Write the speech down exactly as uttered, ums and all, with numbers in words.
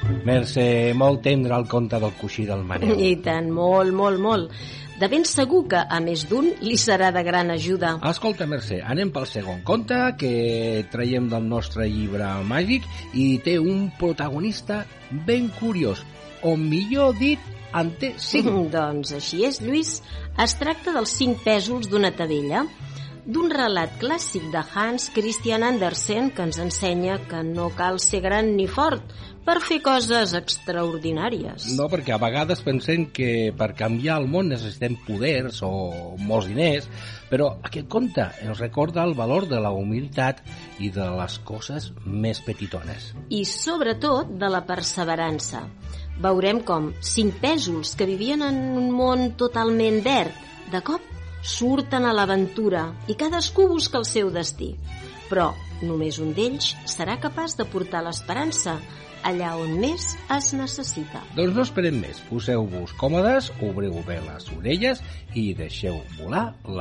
Mercè, molt tendre el conte del coixí del Manel. I tant, molt, molt, molt. De ben segur que a més d'un li serà de gran ajuda. Escolta, Mercè, anem pel segon conte que traiem del nostre llibre màgic i té un protagonista ben curiós, o millor dit, en té cinc. Doncs així és, Lluís. Es tracta dels cinc pèsols d'una tavella, d'un relat clàssic de Hans Christian Andersen que ens ensenya que no cal ser gran ni fort per fer coses extraordinàries. No, perquè a vegades pensem que per canviar el món necessitem poders o molts diners, però aquest conte ens recorda el valor de la humilitat i de les coses més petitones. I sobretot de la perseverança. Veurem com cinc pèsols que vivien en un món totalment verd, de cop surten a l'aventura i cadascú busca el seu destí. Però només un d'ells serà capaç de portar l'esperança allà on més es necessita. Doncs no esperem més. Poseu-vos còmodes, obriu bé les orelles i deixeu volar la